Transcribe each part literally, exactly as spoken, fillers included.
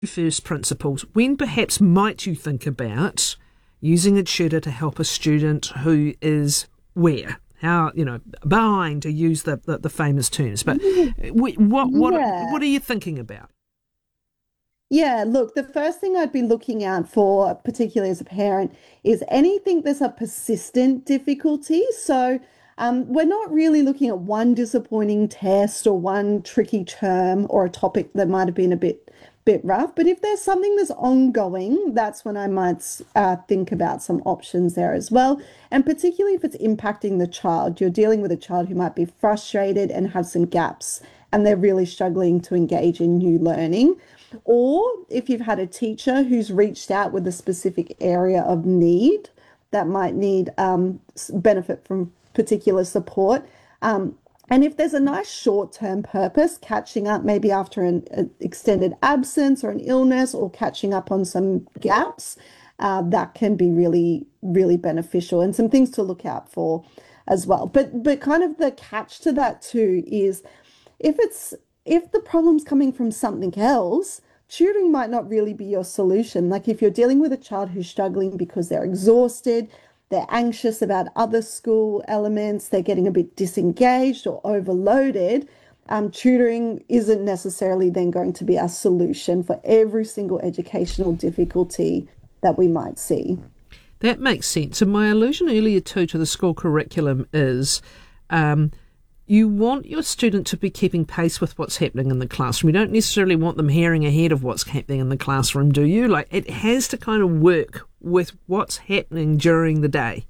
first principles, when perhaps might you think about using a tutor to help a student who is where? How, you know, behind, to use the, the, the famous terms. But what, what, Yeah. what are you thinking about? Yeah, look, the first thing I'd be looking out for, particularly as a parent, is anything that's a persistent difficulty. So um, we're not really looking at one disappointing test or one tricky term or a topic that might have been a bit bit rough. But if there's something that's ongoing, that's when I might uh, think about some options there as well. And particularly if it's impacting the child, you're dealing with a child who might be frustrated and have some gaps, and they're really struggling to engage in new learning. Or if you've had a teacher who's reached out with a specific area of need that might need um, benefit from particular support. Um, and if there's a nice short-term purpose, catching up maybe after an, an extended absence or an illness, or catching up on some gaps, uh, that can be really, really beneficial, and some things to look out for as well. But but kind of the catch to that too is if it's if the problem's coming from something else, tutoring might not really be your solution. Like if you're dealing with a child who's struggling because they're exhausted, they're anxious about other school elements, they're getting a bit disengaged or overloaded, um, tutoring isn't necessarily then going to be a solution for every single educational difficulty that we might see. That makes sense. And my allusion earlier too to the school curriculum is um, you want your student to be keeping pace with what's happening in the classroom. You don't necessarily want them hearing ahead of what's happening in the classroom, do you? Like, it has to kind of work with what's happening during the day.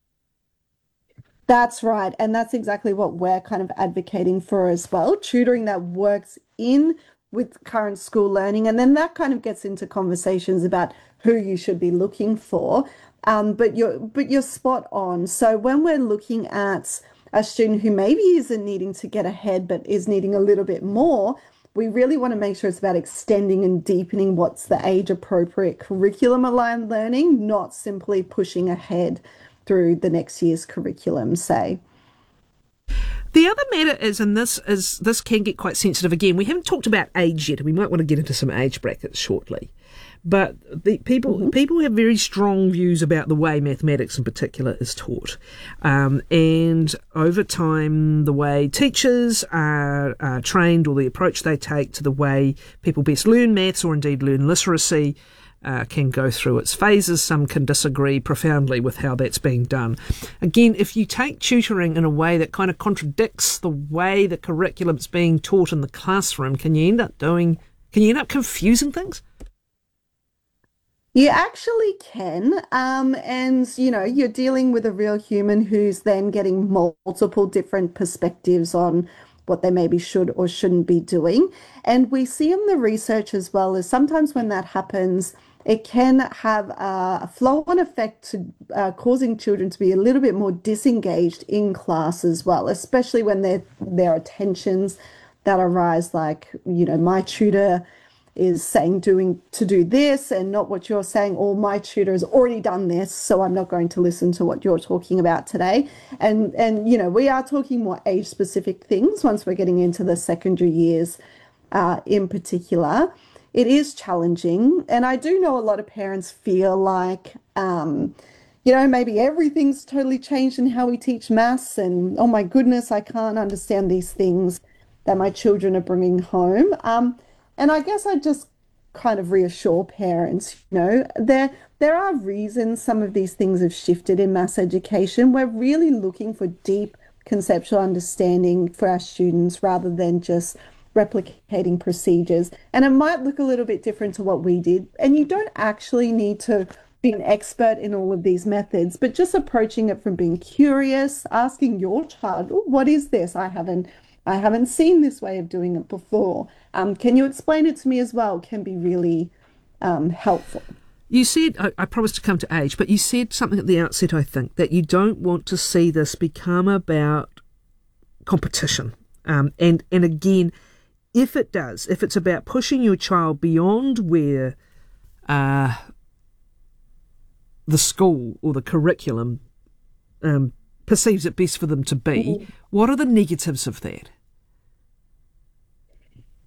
That's right. And that's exactly what we're kind of advocating for as well. Tutoring that works in with current school learning. And then that kind of gets into conversations about who you should be looking for. Um, but you're but you're spot on. So when we're looking at a student who maybe isn't needing to get ahead but is needing a little bit more, we really want to make sure it's about extending and deepening what's the age appropriate curriculum aligned learning, not simply pushing ahead through the next year's curriculum, say. The other matter is, and this is this can get quite sensitive again, we haven't talked about age yet, and we might want to get into some age brackets shortly. But the people mm-hmm. people have very strong views about the way mathematics in particular is taught. Um, and over time, the way teachers are, are trained, or the approach they take to the way people best learn maths, or indeed learn literacy, uh, can go through its phases. Some can disagree profoundly with how that's being done. Again, if you take tutoring in a way that kind of contradicts the way the curriculum's being taught in the classroom, can you end up doing, can you end up confusing things? You actually can. Um, and, you know, you're dealing with a real human who's then getting multiple different perspectives on what they maybe should or shouldn't be doing. And we see in the research as well is sometimes when that happens, it can have a flow-on effect to uh, causing children to be a little bit more disengaged in class as well, especially when there there are tensions that arise, like, you know, my tutor is saying doing to do this and not what you're saying, or my tutor has already done this, so I'm not going to listen to what you're talking about today. And and you know, we are talking more age specific things once we're getting into the secondary years uh, in particular. It is challenging, and I do know a lot of parents feel like um, you know, maybe everything's totally changed in how we teach maths, and oh my goodness, I can't understand these things that my children are bringing home. Um, And I guess I just kind of reassure parents, you know, there there are reasons some of these things have shifted in maths education. We're really looking for deep conceptual understanding for our students rather than just replicating procedures. And it might look a little bit different to what we did. And you don't actually need to be an expert in all of these methods, but just approaching it from being curious, asking your child, oh, what is this? I haven't I haven't seen this way of doing it before. Um, can you explain it to me as well? Can be really um, helpful. You said, I, I promised to come to age, but you said something at the outset, I think, that you don't want to see this become about competition. Um, and, and again, if it does, if it's about pushing your child beyond where uh, the school or the curriculum um, perceives it best for them to be, mm-hmm. what are the negatives of that?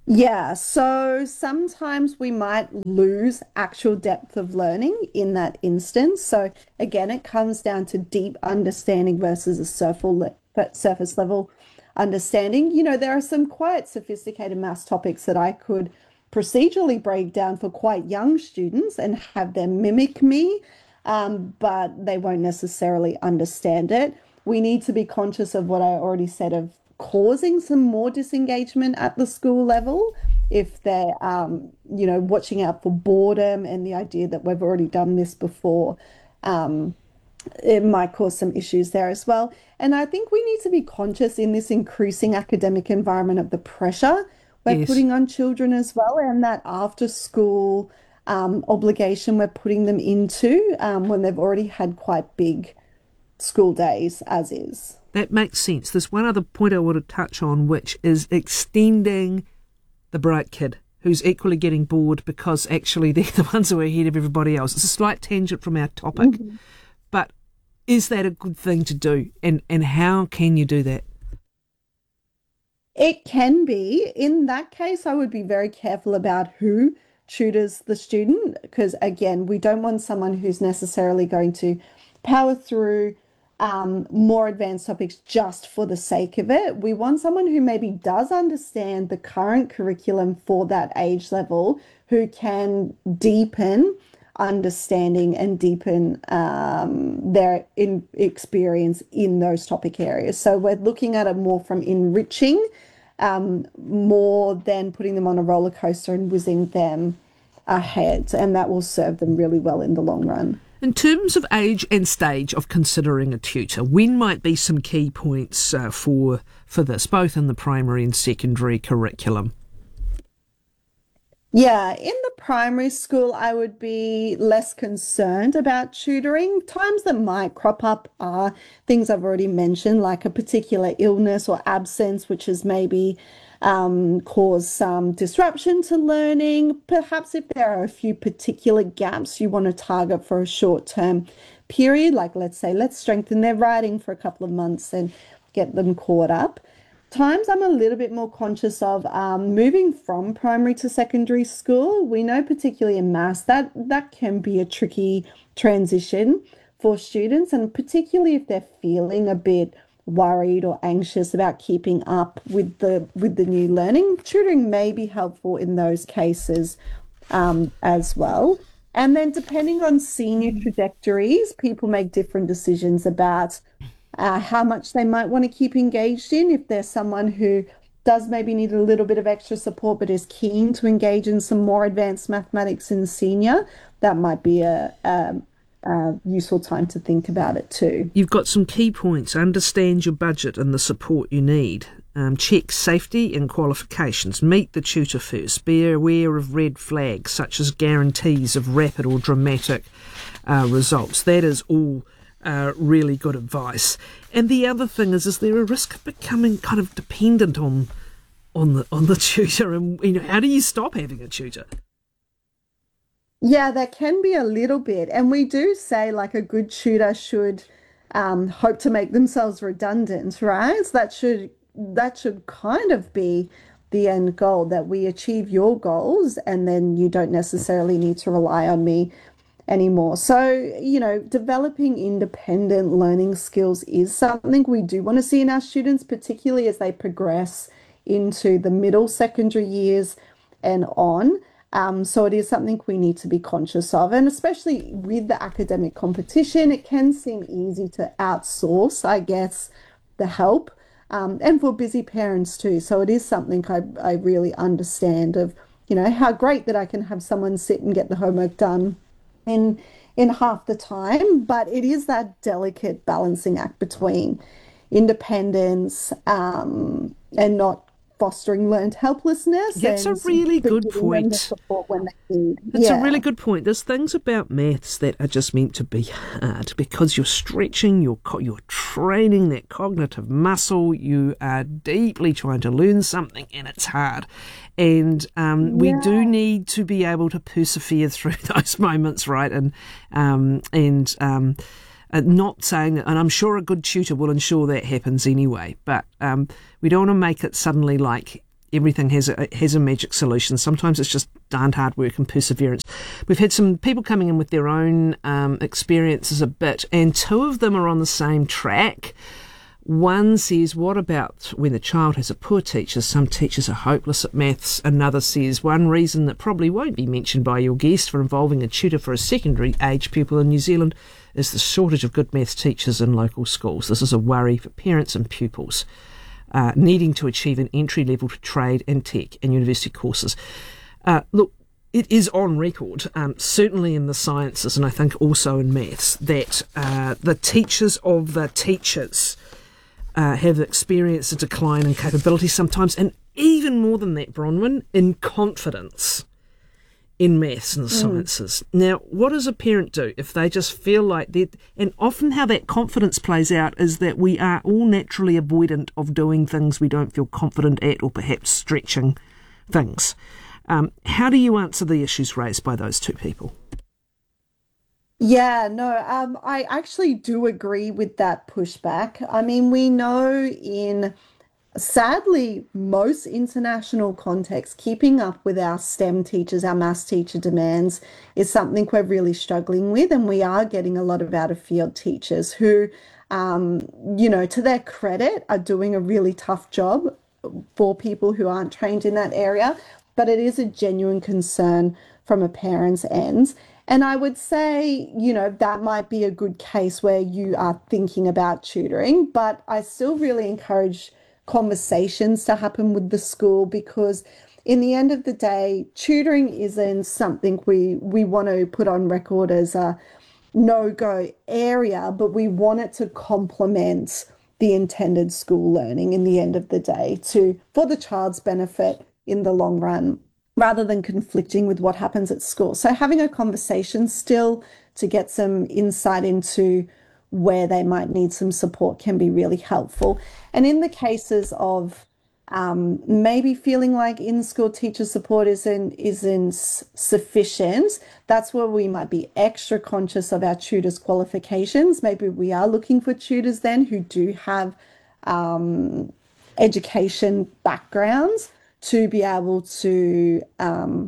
Yeah, so sometimes we might lose actual depth of learning in that instance. So again, it comes down to deep understanding versus a surface surface level understanding. You know, there are some quite sophisticated maths topics that I could procedurally break down for quite young students and have them mimic me, um, but they won't necessarily understand it. We need to be conscious of what I already said of causing some more disengagement at the school level if they're, um, you know, watching out for boredom and the idea that we've already done this before. Um, it might cause some issues there as well. And I think we need to be conscious in this increasing academic environment of the pressure we're Yes. putting on children as well, and that after school um, obligation we're putting them into um, when they've already had quite big school days as is. That makes sense. There's one other point I want to touch on, which is extending the bright kid who's equally getting bored because actually they're the ones who are ahead of everybody else. It's a slight tangent from our topic, Mhm. but is that a good thing to do? And, and how can you do that? It can be. In that case, I would be very careful about who tutors the student because, again, we don't want someone who's necessarily going to power through um, more advanced topics just for the sake of it. We want someone who maybe does understand the current curriculum for that age level, who can deepen understanding and deepen um, their in experience in those topic areas. So we're looking at it more from enriching um, more than putting them on a roller coaster and whizzing them ahead. And that will serve them really well in the long run. In terms of age and stage of considering a tutor, when might be some key points uh, for for this, both in the primary and secondary curriculum? Yeah, in the primary school, I would be less concerned about tutoring. Times that might crop up are things I've already mentioned, like a particular illness or absence, which has maybe um, caused some disruption to learning. Perhaps if there are a few particular gaps you want to target for a short-term period, like let's say, let's strengthen their writing for a couple of months and get them caught up. Times I'm a little bit more conscious of um, moving from primary to secondary school. We know, particularly in maths, that that can be a tricky transition for students, and particularly if they're feeling a bit worried or anxious about keeping up with the with the new learning. Tutoring may be helpful in those cases um, as well. And then, depending on senior trajectories, people make different decisions about uh, how much they might want to keep engaged in. If there's someone who does maybe need a little bit of extra support but is keen to engage in some more advanced mathematics in senior, that might be a, a, a useful time to think about it too. You've got some key points. Understand your budget and the support you need. Um, check safety and qualifications. Meet the tutor first. Be aware of red flags such as guarantees of rapid or dramatic uh, results. That is all uh, really good advice. And the other thing is, is there a risk of becoming kind of dependent on on the on the tutor? And you know, how do you stop having a tutor? Yeah, that can be a little bit. And we do say like a good tutor should um, hope to make themselves redundant, right? So that should that should kind of be the end goal, that we achieve your goals and then you don't necessarily need to rely on me anymore. So, you know, developing independent learning skills is something we do want to see in our students, particularly as they progress into the middle secondary years and on. Um, so it is something we need to be conscious of. And especially with the academic competition, it can seem easy to outsource, I guess, the help. Um, and for busy parents too. So it is something I, I really understand of, you know, how great that I can have someone sit and get the homework done in in half the time. But it is that delicate balancing act between independence um, and not fostering learned helplessness That's a and really but good giving them the point. support when they need. It's a Yeah. really good point. There's things about maths that are just meant to be hard because you're stretching, you're co- you're training that cognitive muscle. You are deeply trying to learn something, and it's hard. And um, we do Yeah. need to be able to persevere through those moments, right? And um, and um, uh, not saying that, and I'm sure a good tutor will ensure that happens anyway. But um, we don't want to make it suddenly like everything has a, has a magic solution. Sometimes it's just darned hard work and perseverance. We've had some people coming in with their own um, experiences a bit, and two of them are on the same track. One says, what about when the child has a poor teacher? Some teachers are hopeless at maths. Another says, one reason that probably won't be mentioned by your guest for involving a tutor for a secondary age pupil in New Zealand is the shortage of good maths teachers in local schools. This is a worry for parents and pupils uh, needing to achieve an entry level to trade and tech and university courses. Uh, look, it is on record, um, certainly in the sciences and I think also in maths, that uh, the teachers of the teachers Uh, have experienced a decline in capability sometimes, and even more than that, Bronwyn, in confidence in maths and the sciences. Mm. Now, what does a parent do if they just feel like that? And often how that confidence plays out is that we are all naturally avoidant of doing things we don't feel confident at, or perhaps stretching things. Um, how do you answer the issues raised by those two people? Yeah, no, um, I actually do agree with that pushback. I mean, we know in, sadly, most international contexts, keeping up with our STEM teachers, our maths teacher demands is something we're really struggling with. And we are getting a lot of out-of-field teachers who, um, you know, to their credit, are doing a really tough job for people who aren't trained in that area. But it is a genuine concern from a parent's end. And I would say, you know, that might be a good case where you are thinking about tutoring, but I still really encourage conversations to happen with the school, because in the end of the day, tutoring isn't something we, we want to put on record as a no-go area, but we want it to complement the intended school learning in the end of the day to for the child's benefit in the long run, rather than conflicting with what happens at school. So having a conversation still to get some insight into where they might need some support can be really helpful. And in the cases of um, maybe feeling like in-school teacher support isn't, isn't sufficient, that's where we might be extra conscious of our tutors' qualifications. Maybe we are looking for tutors then who do have um, education backgrounds to be able to um,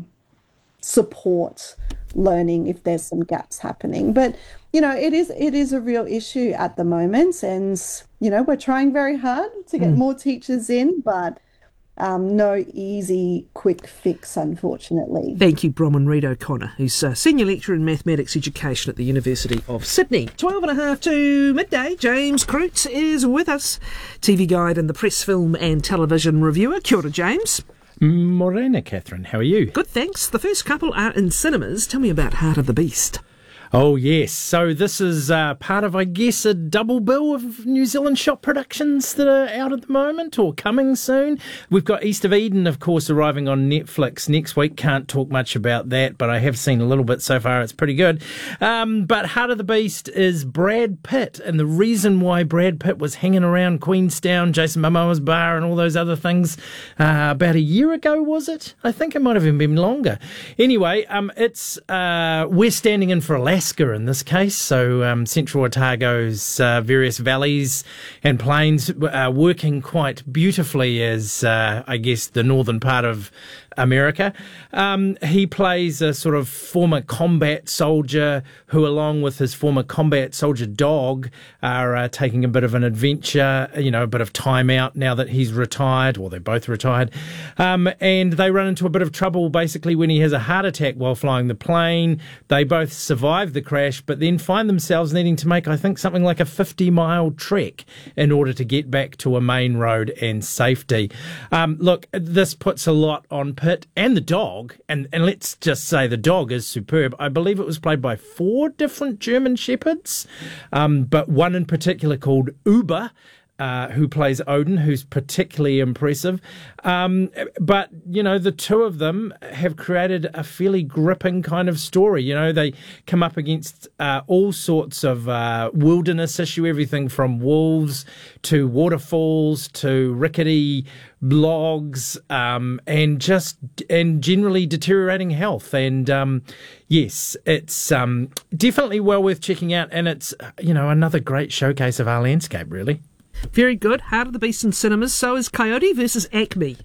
support learning if there's some gaps happening. But, you know, it is it is a real issue at the moment. And, you know, we're trying very hard to get mm. more teachers in, but um, no easy, quick fix, unfortunately. Thank you, Bronwyn Reid O'Connor, who's a Senior Lecturer in Mathematics Education at the University of Sydney. twelve and a half to midday, James Croot is with us, T V guide and the press, film and television reviewer. Kia ora, James. Morena, Catherine. How are you? Good, thanks. The first couple are in cinemas. Tell me about Heart of the Beast. Oh, yes. So this is uh, part of, I guess, a double bill of New Zealand shop productions that are out at the moment or coming soon. We've got East of Eden, of course, arriving on Netflix next week. Can't talk much about that, but I have seen a little bit so far. It's pretty good. Um, but Heart of the Beast is Brad Pitt, and the reason why Brad Pitt was hanging around Queenstown, Jason Momoa's bar and all those other things uh, about a year ago, was it? I think it might have even been longer. Anyway, um, it's uh, we're standing in for Alaska. Alaska in this case, so um, Central Otago's uh, various valleys and plains are working quite beautifully as, uh, I guess, the northern part of America. Um, he plays a sort of former combat soldier who, along with his former combat soldier dog, are uh, taking a bit of an adventure, you know, a bit of time out now that he's retired, or they're both retired. Um, and they run into a bit of trouble basically when he has a heart attack while flying the plane. They both survive the crash, but then find themselves needing to make, I think, something like a fifty mile trek in order to get back to a main road and safety. Um, look, this puts a lot on Pitt and the dog, and, and let's just say the dog is superb. I believe it was played by four different German shepherds, um, but one in particular called Uber, Uh, who plays Odin, who's particularly impressive. Um, but, you know, the two of them have created a fairly gripping kind of story. You know, they come up against uh, all sorts of uh, wilderness issue, everything from wolves to waterfalls to rickety logs, um, and just and generally deteriorating health. And um, yes, it's um, definitely well worth checking out. And it's, you know, another great showcase of our landscape, really. Very good. Heart of the Beast in cinemas. So is Coyote versus Acme.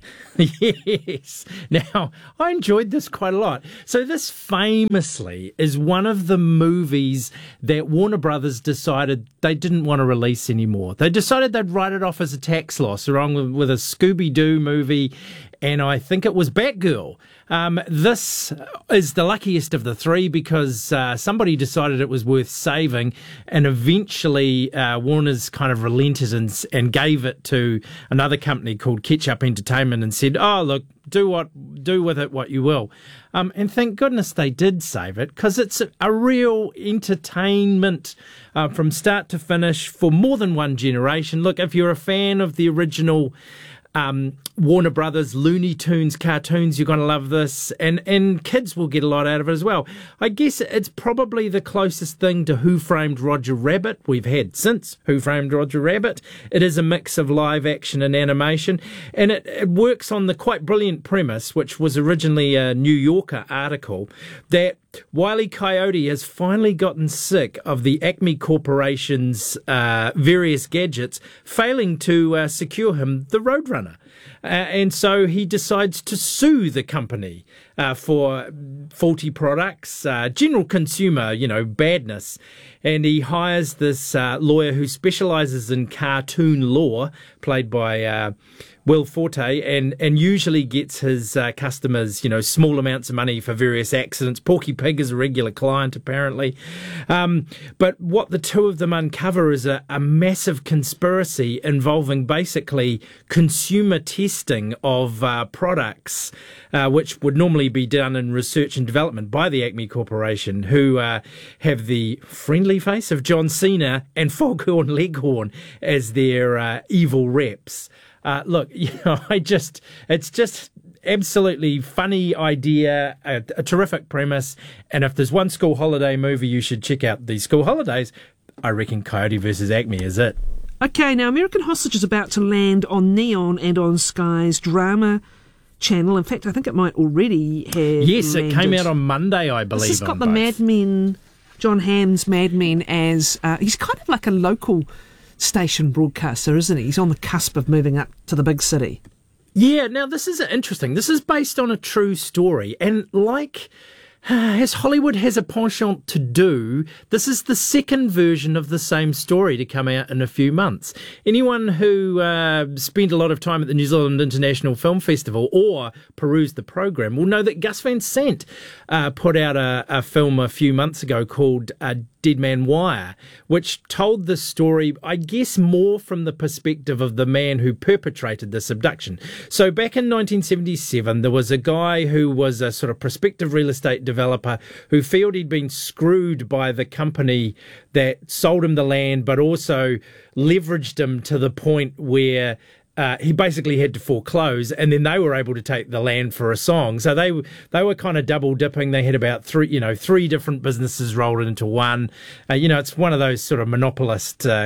Yes. Now, I enjoyed this quite a lot. So this famously is one of the movies that Warner Brothers decided they didn't want to release anymore. They decided they'd write it off as a tax loss, along with, with a Scooby-Doo movie, and I think it was Batgirl. Um, this is the luckiest of the three because uh, somebody decided it was worth saving, and eventually uh, Warner's kind of relented and, and gave it to another company called Ketchup Entertainment and said, "Oh, look, do what do with it what you will." Um, and thank goodness they did save it, because it's a, a real entertainment uh, from start to finish for more than one generation. Look, if you're a fan of the original Um, Warner Brothers Looney Tunes cartoons, you're going to love this, and and kids will get a lot out of it as well. I guess it's probably the closest thing to Who Framed Roger Rabbit we've had since Who Framed Roger Rabbit. It is a mix of live action and animation, and it, it works on the quite brilliant premise, which was originally a New Yorker article, that Wile E. Coyote has finally gotten sick of the Acme Corporation's uh, various gadgets failing to uh, secure him the Roadrunner. Uh, and so he decides to sue the company uh, for faulty products, uh, general consumer, you know, badness. And he hires this uh, lawyer who specialises in cartoon law, played by uh, Will Forte, and, and usually gets his uh, customers, you know, small amounts of money for various accidents. Porky Pig is a regular client, apparently. Um, but what the two of them uncover is a, a massive conspiracy involving basically consumer testing of uh, products, uh, which would normally be done in research and development by the Acme Corporation, who uh, have the friendly face of John Cena and Foghorn Leghorn as their uh, evil reps. Uh, look, you know, I just, it's just absolutely funny idea, a, a terrific premise. And if there's one school holiday movie you should check out these school holidays, I reckon Coyote versus Acme is it. Okay, now American Hostage is about to land on Neon and on Sky's drama channel. In fact, I think it might already have Yes, landed. It came out on Monday, I believe. This has got on the both. Mad Men, John Hamm's Mad Men as, uh, he's kind of like a local station broadcaster, isn't he? He's on the cusp of moving up to the big city. Yeah, now this is interesting. This is based on a true story, and like as Hollywood has a penchant to do, this is the second version of the same story to come out in a few months. Anyone who uh, spent a lot of time at the New Zealand International Film Festival or perused the program will know that Gus Van Sant uh, put out a, a film a few months ago called uh, Dead Man Wire, which told the story, I guess, more from the perspective of the man who perpetrated this abduction. So back in nineteen seventy-seven, there was a guy who was a sort of prospective real estate developer who felt he'd been screwed by the company that sold him the land, but also leveraged him to the point where Uh, he basically had to foreclose, and then they were able to take the land for a song. So they they were kind of double dipping. They had about three, you know, three different businesses rolled into one. Uh, you know, it's one of those sort of monopolist, uh,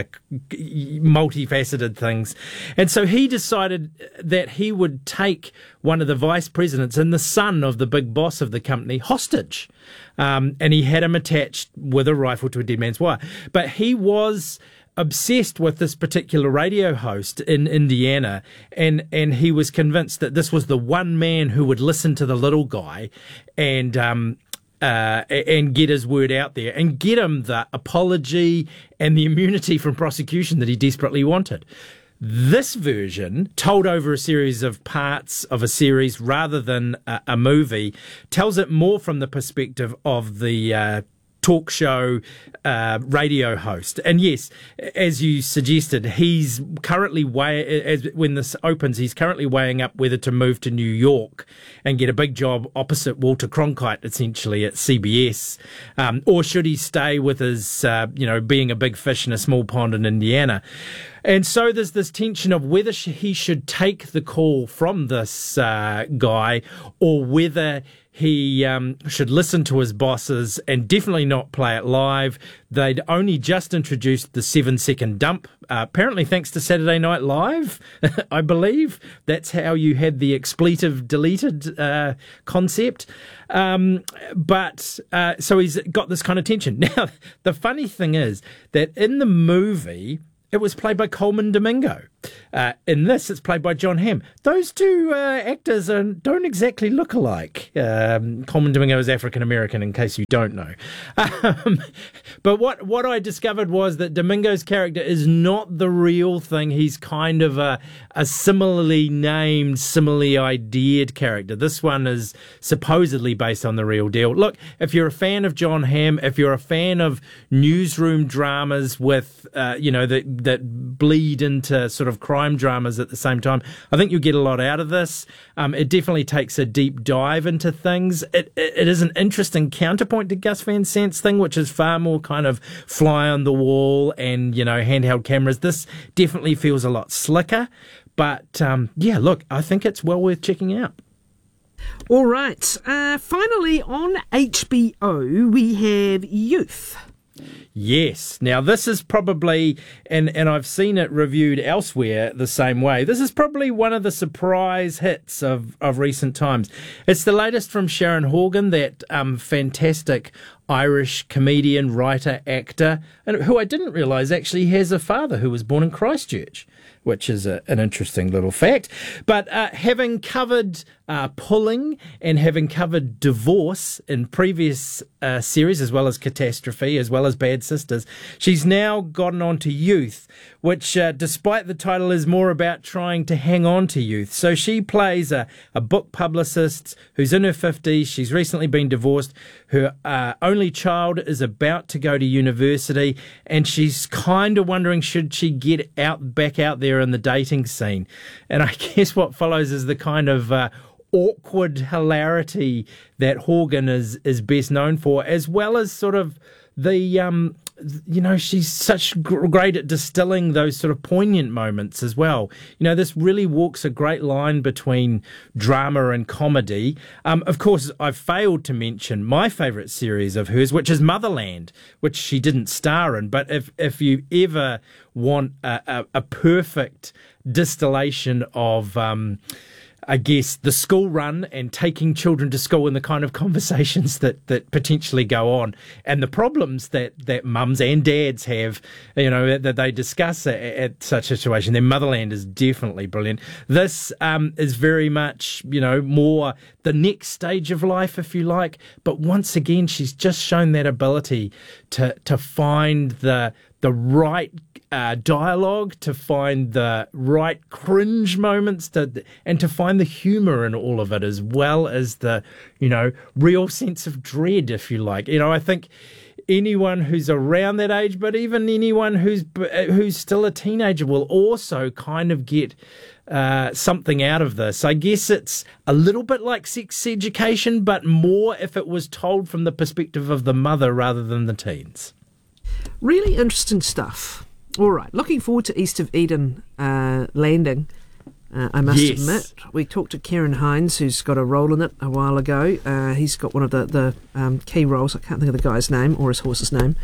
multifaceted things. And so he decided that he would take one of the vice presidents and the son of the big boss of the company hostage, um, and he had him attached with a rifle to a dead man's wire. But he was obsessed with this particular radio host in Indiana, and and he was convinced that this was the one man who would listen to the little guy and um uh and get his word out there and get him the apology and the immunity from prosecution that he desperately wanted. This version, told over a series of parts of a series rather than a, a movie, tells it more from the perspective of the uh talk show uh, radio host. And yes, as you suggested, he's currently weigh as when this opens, he's currently weighing up whether to move to New York and get a big job opposite Walter Cronkite, essentially at C B S, um, or should he stay with his, uh, you know, being a big fish in a small pond in Indiana. And so there's this tension of whether he should take the call from this uh, guy or whether he um, should listen to his bosses and definitely not play it live. They'd only just introduced the seven-second dump, uh, apparently thanks to Saturday Night Live, I believe. That's how you had the expletive deleted uh, concept. Um, but uh, so he's got this kind of tension. Now, the funny thing is that in the movie, it was played by Coleman Domingo. Uh, in this, it's played by John Hamm. Those two uh, actors are, don't exactly look alike. Um, Coleman Domingo is African-American, in case you don't know. Um, but what, what I discovered was that Domingo's character is not the real thing. He's kind of a, a similarly named, similarly ideaed character. This one is supposedly based on the real deal. Look, if you're a fan of John Hamm, if you're a fan of newsroom dramas with, uh, you know, that, that bleed into sort of crime dramas at the same time, I think you'll get a lot out of this. Um, it definitely takes a deep dive into things. It, it, it is an interesting counterpoint to Gus Van Sant's thing, which is far more kind of fly on the wall and, you know, handheld cameras. This definitely feels a lot slicker. But, um, yeah, look, I think it's well worth checking out. All right. Uh, finally, on H B O, we have Youth. Yes. Now, this is probably, and, and I've seen it reviewed elsewhere the same way, this is probably one of the surprise hits of, of recent times. It's the latest from Sharon Horgan, that um, fantastic Irish comedian, writer, actor, and who I didn't realise actually has a father who was born in Christchurch, which is a, an interesting little fact. But uh, having covered uh, Pulling and having covered Divorce in previous uh, series, as well as Catastrophe, as well as Bad Sisters, she's now gotten on to Youth, which, uh, despite the title, is more about trying to hang on to youth. So she plays a, a book publicist who's in her fifties. She's recently been divorced. Her uh, only child is about to go to university, and she's kind of wondering, should she get out back out there in the dating scene? And I guess what follows is the kind of uh, awkward hilarity that Horgan is is best known for, as well as sort of the um you know, she's such great at distilling those sort of poignant moments as well. You know, this really walks a great line between drama and comedy. Um, of course, I've failed to mention my favourite series of hers, which is Motherland, which she didn't star in. But if, if you ever want a, a, a perfect distillation of... Um, I guess, the school run and taking children to school and the kind of conversations that, that potentially go on and the problems that, that mums and dads have, you know, that they discuss at, at such a situation. Then Motherland is definitely brilliant. This um, is very much, you know, more the next stage of life, if you like. But once again, she's just shown that ability to to find the the right Uh, dialogue, to find the right cringe moments, to and to find the humour in all of it, as well as the, you know, real sense of dread, if you like. You know, I think anyone who's around that age, but even anyone who's who's still a teenager, will also kind of get uh, something out of this. I guess it's a little bit like Sex Education, but more if it was told from the perspective of the mother rather than the teens. Really interesting stuff. All right, looking forward to East of Eden uh, landing. Uh, I must yes. admit, we talked to Kieran Hines, who's got a role in it a while ago. Uh, he's got one of the, the um, key roles. I can't think of the guy's name or his horse's name.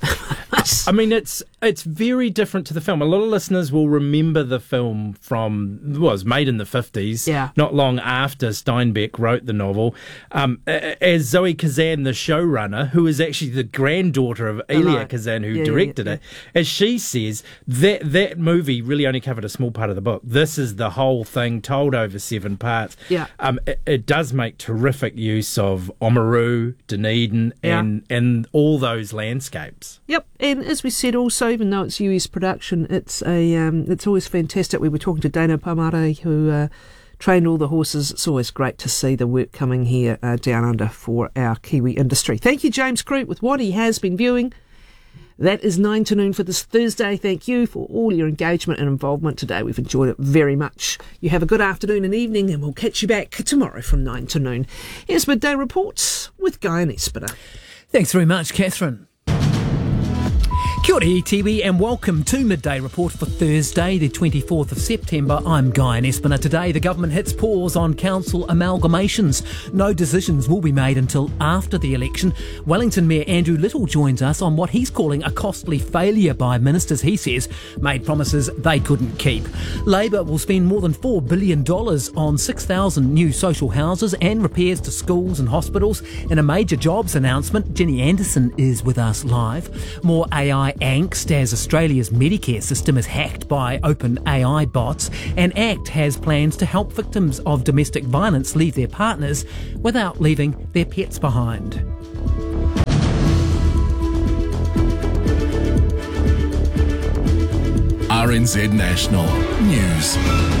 I mean, it's it's very different to the film. A lot of listeners will remember the film from, well, it was made in the fifties, yeah. not long after Steinbeck wrote the novel. Um, as Zoe Kazan, the showrunner, who is actually the granddaughter of Elia right. Kazan, who yeah, directed yeah, it, yeah. as she says, that that movie really only covered a small part of the book. This is the whole thing told over seven parts. Yeah. Um, it, it does make terrific use of Oamaru, Dunedin, and, yeah. and all those landscapes. Yep, and as we said also, even though it's U S production, it's a um, it's always fantastic. We were talking to Dana Pamare, who uh, trained all the horses. It's always great to see the work coming here uh, down under for our Kiwi industry. Thank you, James Croot, with what he has been viewing. That is nine to noon for this Thursday. Thank you for all your engagement and involvement today. We've enjoyed it very much. You have a good afternoon and evening, and we'll catch you back tomorrow from nine to noon. Here's Midday Reports with Guy and Espiter. Thanks very much, Catherine. Kia ora e Tiwi, and welcome to Midday Report for Thursday, the twenty-fourth of September. I'm Guy Espiner. Today, the government hits pause on council amalgamations. No decisions will be made until after the election. Wellington Mayor Andrew Little joins us on what he's calling a costly failure by ministers, he says, made promises they couldn't keep. Labor will spend more than four billion dollars on six thousand new social houses and repairs to schools and hospitals. In a major jobs announcement, Jenny Anderson is with us live. More A I angst as Australia's Medicare system is hacked by OpenAI bots, and ACT has plans to help victims of domestic violence leave their partners without leaving their pets behind. R N Z National News.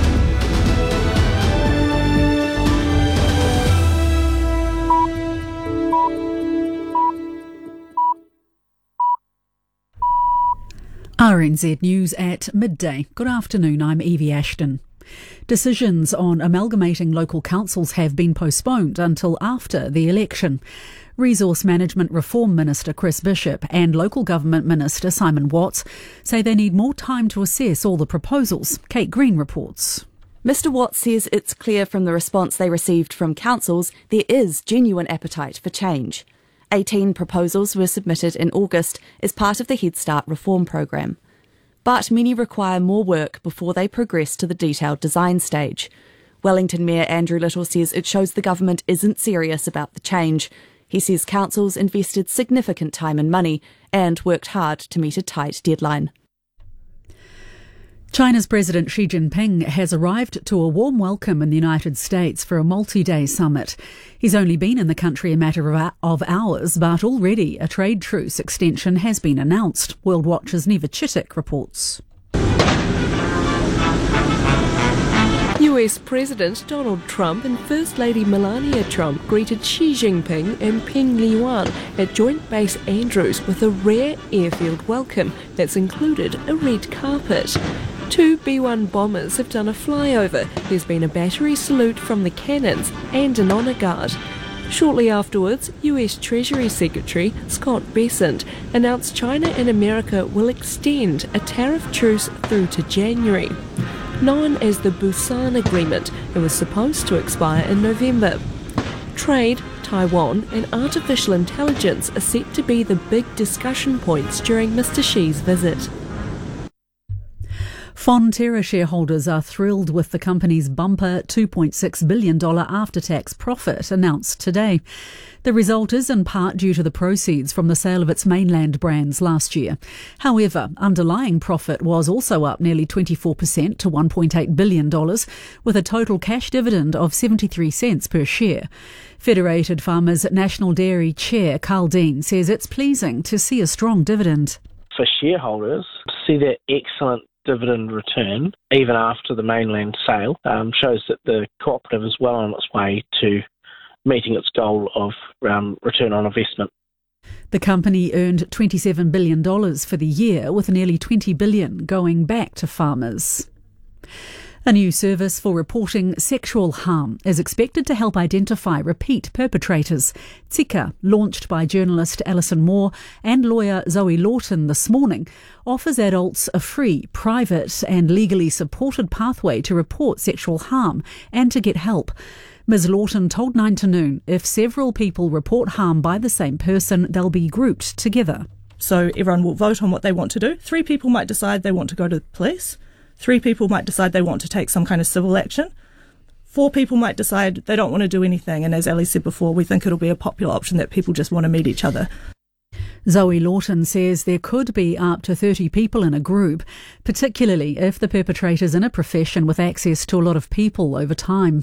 R N Z News at midday. Good afternoon, I'm Evie Ashton. Decisions on amalgamating local councils have been postponed until after the election. Resource Management Reform Minister Chris Bishop and Local Government Minister Simon Watts say they need more time to assess all the proposals. Kate Green reports. Mr Watts says it's clear from the response they received from councils there is genuine appetite for change. eighteen proposals were submitted in August as part of the Head Start reform programme. But many require more work before they progress to the detailed design stage. Wellington Mayor Andrew Little says it shows the government isn't serious about the change. He says councils invested significant time and money and worked hard to meet a tight deadline. China's President Xi Jinping has arrived to a warm welcome in the United States for a multi-day summit. He's only been in the country a matter of, of hours, but already a trade truce extension has been announced. World Watch's Neva Chittick reports. U S President Donald Trump and First Lady Melania Trump greeted Xi Jinping and Peng Liyuan at Joint Base Andrews with a rare airfield welcome that's included a red carpet. Two B one bombers have done a flyover. There's been a battery salute from the cannons and an honour guard. Shortly afterwards, U S Treasury Secretary Scott Bessent announced China and America will extend a tariff truce through to January. Known as the Busan Agreement, it was supposed to expire in November. Trade, Taiwan and artificial intelligence are set to be the big discussion points during Mr Xi's visit. Fonterra shareholders are thrilled with the company's bumper two point six billion dollars after-tax profit announced today. The result is in part due to the proceeds from the sale of its mainland brands last year. However, underlying profit was also up nearly twenty-four percent to one point eight billion dollars, with a total cash dividend of seventy-three cents per share. Federated Farmers National Dairy Chair Carl Dean says it's pleasing to see a strong dividend. For shareholders, to see that excellent dividend return, even after the mainland sale, um, shows that the cooperative is well on its way to meeting its goal of um, return on investment. The company earned twenty-seven billion dollars for the year, with nearly twenty billion dollars going back to farmers. A new service for reporting sexual harm is expected to help identify repeat perpetrators. Tika, launched by journalist Alison Moore and lawyer Zoe Lawton this morning, offers adults a free, private and legally supported pathway to report sexual harm and to get help. Miz Lawton told Nine to Noon if several people report harm by the same person, they'll be grouped together. So everyone will vote on what they want to do. Three people might decide they want to go to the police. Three people might decide they want to take some kind of civil action. Four people might decide they don't want to do anything. And as Ellie said before, we think it'll be a popular option that people just want to meet each other. Zoe Lawton says there could be up to thirty people in a group, particularly if the perpetrator's in a profession with access to a lot of people over time.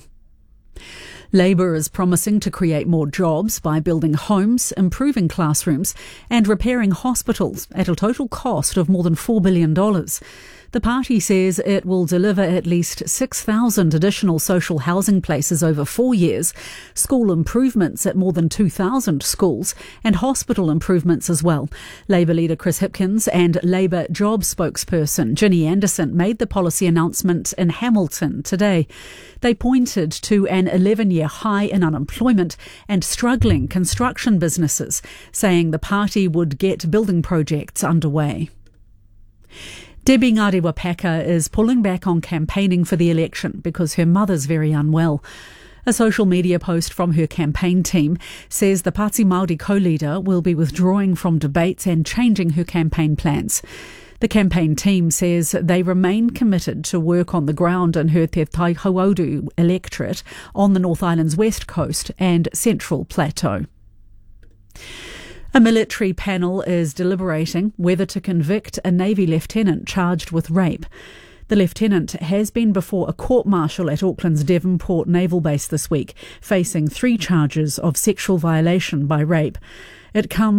Labour is promising to create more jobs by building homes, improving classrooms and repairing hospitals at a total cost of more than four billion dollars. The party says it will deliver at least six thousand additional social housing places over four years, school improvements at more than two thousand schools, and hospital improvements as well. Labour leader Chris Hipkins and Labour Jobs spokesperson Ginny Anderson made the policy announcement in Hamilton today. They pointed to an eleven-year high in unemployment and struggling construction businesses, saying the party would get building projects underway. Debbie Ngarewa-Packer is pulling back on campaigning for the election because her mother's very unwell. A social media post from her campaign team says the Pāti Māori co-leader will be withdrawing from debates and changing her campaign plans. The campaign team says they remain committed to work on the ground in her Te Taihoauru electorate on the North Island's west coast and central plateau. A military panel is deliberating whether to convict a Navy lieutenant charged with rape. The lieutenant has been before a court-martial at Auckland's Devonport Naval Base this week, facing three charges of sexual violation by rape. It comes